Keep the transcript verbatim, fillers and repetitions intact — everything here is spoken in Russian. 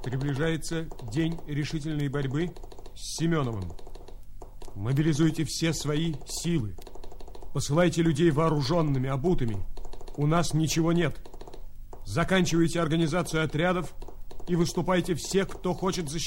Приближается день решительной борьбы с Семеновым. Мобилизуйте все свои силы. Посылайте людей вооруженными, обутыми. У нас ничего нет. Заканчивайте организацию отрядов и выступайте все, кто хочет защищать